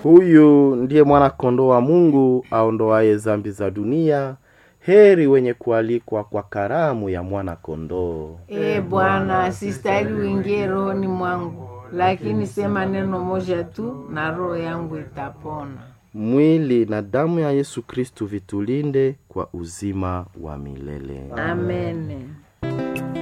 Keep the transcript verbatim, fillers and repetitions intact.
Huyu ndiye mwana kondoo wa Mungu aondoaye dhambi za dunia. Heri wenye kualikwa kwa karamu ya mwana kondoo. E Bwana, sistahili uingie rohoni mwangu, lakini sema neno moja tu na roho yangu itapona. Mwili na damu ya Yesu Kristo vitulinde kwa uzima wa milele. Amen.